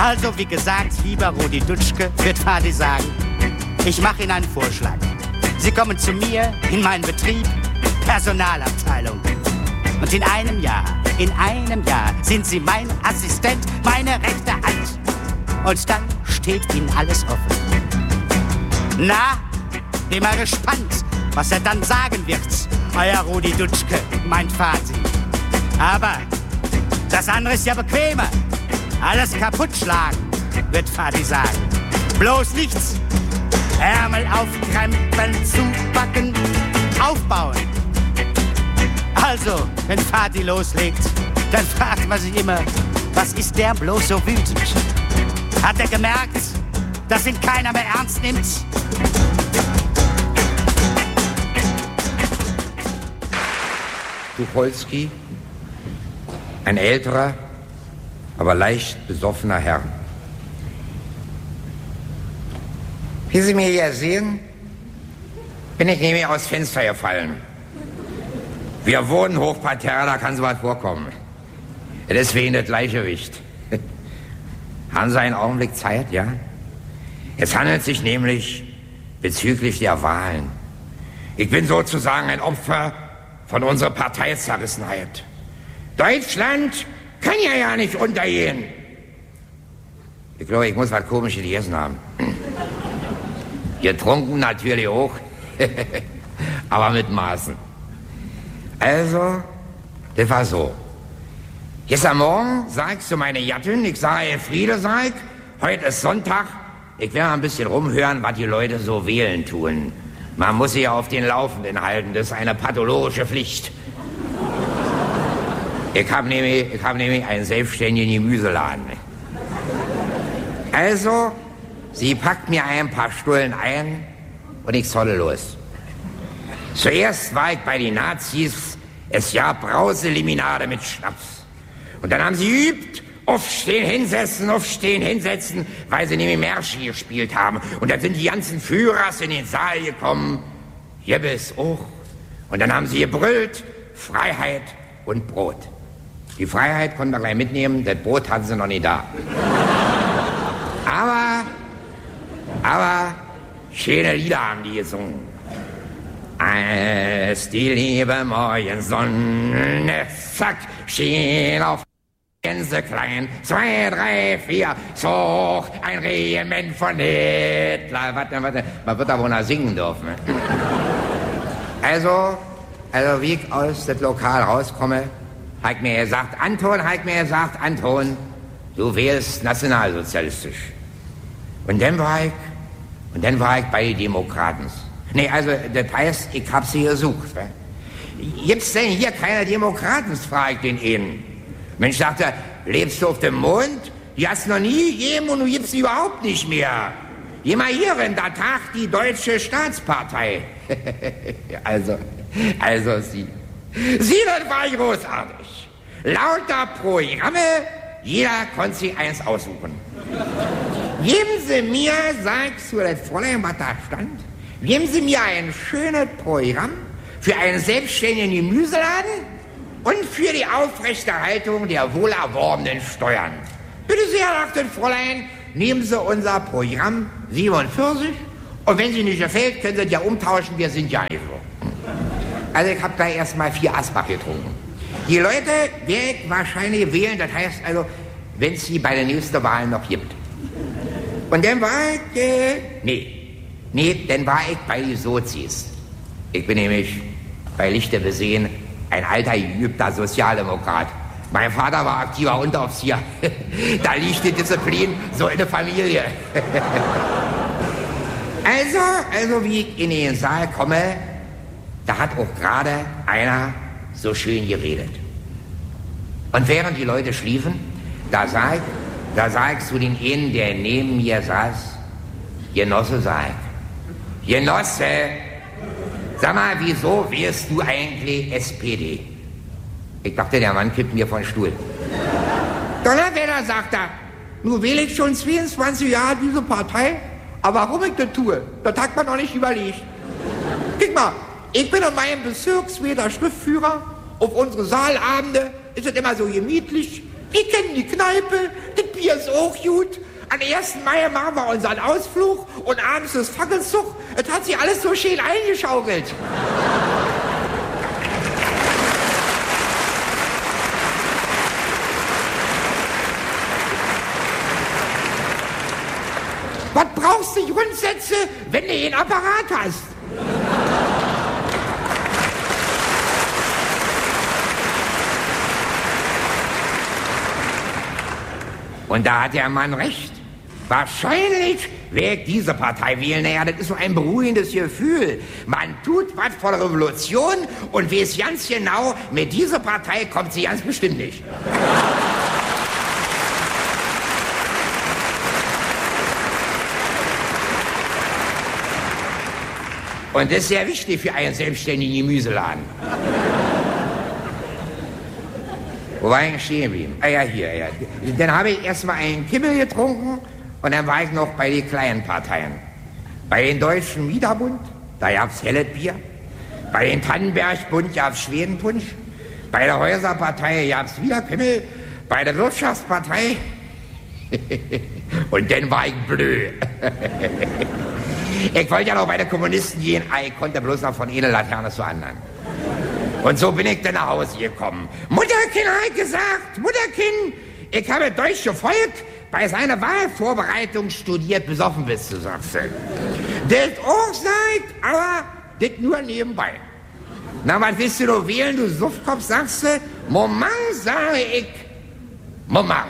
Also, wie gesagt, lieber Rudi Dutschke, wird Fadi sagen, ich mache Ihnen einen Vorschlag. Sie kommen zu mir in meinen Betrieb, Personalabteilung. Und in einem Jahr sind Sie mein Assistent, meine rechte Hand. Und dann steht Ihnen alles offen. Na, bin mal gespannt, was er dann sagen wird, euer Rudi Dutschke, mein Vati. Aber das andere ist ja bequemer. Alles kaputtschlagen, wird Vati sagen. Bloß nichts. Ärmel aufkrempeln, zupacken, aufbauen. Also, wenn Vati loslegt, dann fragt man sich immer, was ist der bloß so wütend? Hat er gemerkt, dass ihn keiner mehr ernst nimmt? Tucholsky, ein älterer, aber leicht besoffener Herr. Wie Sie mir hier sehen, bin ich nämlich aus Fenster gefallen. Wir wohnen Hochparterre, da kann sowas vorkommen. Deswegen das Gleichgewicht. Haben Sie einen Augenblick Zeit, ja? Es handelt sich nämlich bezüglich der Wahlen. Ich bin sozusagen ein Opfer von unserer Parteizerrissenheit. Deutschland kann ja nicht untergehen. Ich glaube, ich muss was Komisches gegessen haben. Getrunken natürlich auch, aber mit Maßen. Also, das war so. Gestern Morgen sag ich zu meiner Gattin, ich sage, Friede, sag ich, heute ist Sonntag, ich werde mal ein bisschen rumhören, was die Leute so wählen tun. Man muss sich ja auf den Laufenden halten, das ist eine pathologische Pflicht. Ich hab nämlich einen selbstständigen Gemüseladen. Also, sie packt mir ein paar Stullen ein und ich zolle los. Zuerst war ich bei den Nazis, es gab Brauseliminade mit Schnaps. Und dann haben sie geübt, aufstehen, hinsetzen, weil sie nämlich Märsche gespielt haben. Und dann sind die ganzen Führers in den Saal gekommen, Jebbes auch. Und dann haben sie gebrüllt, Freiheit und Brot. Die Freiheit konnten wir gleich mitnehmen, das Brot hatten sie noch nicht da. Aber schöne Lieder haben die gesungen. Als die liebe Morgensonne, zack, schien auf Gänse klein, 2, 3, 4, so ein Regiment von Hitler. Warte, man wird da wohl noch singen dürfen. Also wie ich aus dem Lokal rauskomme, hat mir gesagt, Anton, du wählst nationalsozialistisch. Und dann war ich bei den Demokraten. Nee, also, das heißt, ich hab sie gesucht. Ne? Gibt's denn hier keine Demokraten, frag ich den einen. Mensch, sagt er, lebst du auf dem Mond? Die hast noch nie gegeben und du gibst sie überhaupt nicht mehr. Geh mal hier rein, da tagt die Deutsche Staatspartei. also, sie, das war großartig. Lauter Programme, jeder konnte sich eins aussuchen. Geben Sie mir, sagst du, das Fräulein, was da stand, geben Sie mir ein schönes Programm für einen selbstständigen Gemüseladen und für die Aufrechterhaltung der wohlerworbenen Steuern. Bitte sehr, sagte das Fräulein, nehmen Sie unser Programm 47 und wenn Sie nicht gefällt, können Sie das ja umtauschen, wir sind ja nicht so. Also ich habe gleich erstmal 4 Asbach getrunken. Die Leute werde ich wahrscheinlich wählen, das heißt also, wenn es sie bei der nächsten Wahl noch gibt. Und dann war ich, dann war ich bei den Sozis. Ich bin nämlich bei Lichte besehen ein alter, geübter Sozialdemokrat. Mein Vater war aktiver Unteroffizier. Da liegt die Disziplin so in der Familie. Also wie ich in den Saal komme, da hat auch gerade einer so schön geredet. Und während die Leute schliefen, da sag ich zu den einen, der neben mir saß, Genosse, Genosse, sag mal, wieso wählst du eigentlich SPD? Ich dachte, der Mann kippt mir von Stuhl. Donnerwetter, sagt er, nun wähle ich schon 22 Jahre diese Partei, aber warum ich das tue, das hat man noch nicht überlegt. Guck mal, ich bin in meinem Bezirksweder Schriftführer, auf unsere Saalabende ist es immer so gemütlich, Ich kenne die Kneipe, das Bier ist auch gut. Am 1. Mai machen wir unseren Ausflug und abends ist Fackelzug. Es hat sich alles so schön eingeschaukelt. Was brauchst du Grundsätze, wenn du einen Apparat hast? Und da hat der Mann recht. Wahrscheinlich werde ich diese Partei wählen. Naja, das ist so ein beruhigendes Gefühl. Man tut was vor der Revolution und weiß ganz genau, mit dieser Partei kommt sie ganz bestimmt nicht. Und das ist sehr wichtig für einen selbstständigen Gemüseladen. Wo war ich stehen geblieben? Ah ja, hier, ja. Dann habe ich erstmal einen Kimmel getrunken und dann war ich noch bei den kleinen Parteien. Bei den Deutschen Wiederbund, da gab's helles Bier. Bei den Tannenberg-Bund gab's Schwedenpunsch. Bei der Häuserpartei gab's wieder Kimmel. Bei der Wirtschaftspartei... und dann war ich blöd. Ich wollte ja noch bei den Kommunisten gehen, ich konnte bloß noch von einer Laterne zur anderen. Und so bin ich dann nach Hause gekommen. Mutterkind hat gesagt, Mutterkind, ich habe deutsche Volk bei seiner Wahlvorbereitung studiert, besoffen bist du, sagst du. Das auch sagt, aber das nur nebenbei. Na, was willst du noch wählen, du Suffkopf, sagst du? Moment, sage ich, Moment.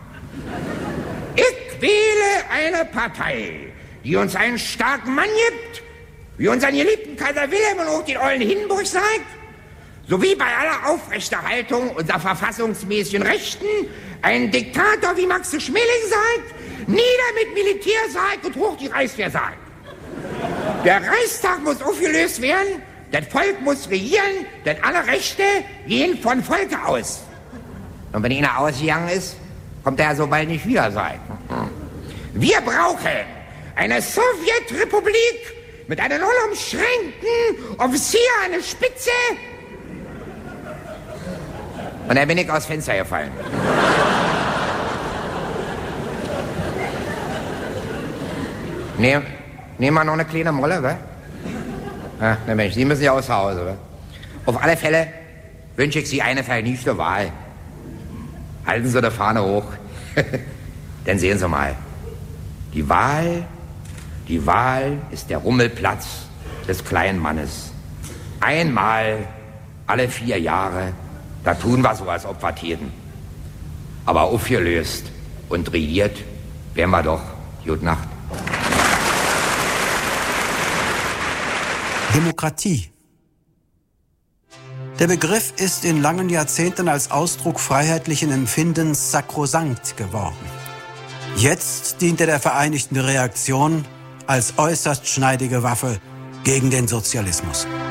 Ich wähle eine Partei, die uns einen starken Mann gibt, wie unseren geliebten Kaiser Wilhelm und auch den ollen Hindenburg sagt, sowie bei aller Aufrechterhaltung unserer verfassungsmäßigen Rechten einen Diktator wie Max de Schmeling sagt, nieder mit Militär sagt und hoch die Reichswehr sagt. Der Reichstag muss aufgelöst werden, das Volk muss regieren, denn alle Rechte gehen von Volke aus. Und wenn einer ausgegangen ist, kommt er so bald nicht wieder sein. Wir brauchen eine Sowjetrepublik mit einem unumschränkten Offizier an der Spitze. Und dann bin ich aus Fenster gefallen. Nehmen wir noch eine kleine Molle, wa? Ach, na Mensch, Sie müssen ja aus Hause, wa? Auf alle Fälle wünsche ich Sie eine verdiente Wahl. Halten Sie die Fahne hoch. Dann sehen Sie mal. Die Wahl ist der Rummelplatz des kleinen Mannes. Einmal alle 4 Jahre, da tun wir so, als ob wir täten. Aber aufgelöst und regiert wären wir doch. Gute Nacht. Demokratie. Der Begriff ist in langen Jahrzehnten als Ausdruck freiheitlichen Empfindens sakrosankt geworden. Jetzt dient er der vereinigten Reaktion als äußerst schneidige Waffe gegen den Sozialismus.